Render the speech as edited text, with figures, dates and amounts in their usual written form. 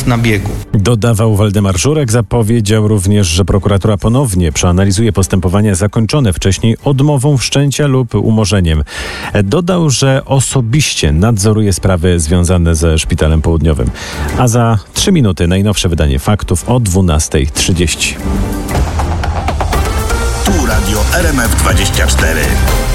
jest na biegu. Dodawał Waldemar Żurek. Zapowiedział również, że prokuratura ponownie przeanalizuje postępowania zakończone wcześniej odmową wszczęcia lub umorzeniem. Dodał, że osobiście nadzoruje sprawy związane ze Szpitalem Południowym. A za 3 minuty najnowsze wydanie faktów o 12:30. Tu Radio RMF24.